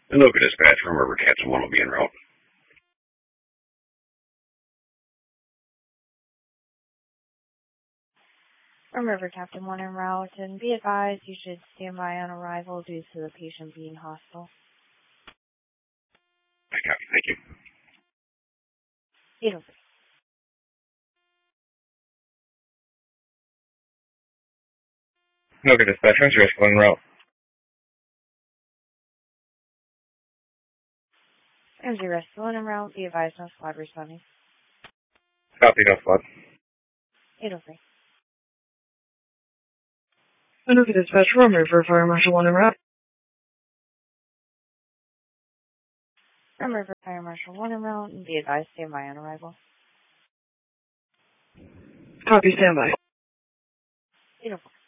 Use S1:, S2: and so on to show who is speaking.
S1: And local dispatch from River Captain 1 will be en route.
S2: From River Captain 1 en route, and be advised you should stand by on arrival due to the patient being hostile.
S1: I copy, thank you.
S2: 803.
S3: Local dispatch, Ranger Rescue en route.
S2: Ranger Rescue 1 en route, be advised no squad responding.
S3: Copy, no squad.
S2: 803.
S4: Local dispatch from River Fire Marshal 1 en route.
S2: From River Fire Marshal 1 en route, and be advised stand by on arrival.
S4: Copy, standby.
S2: 804.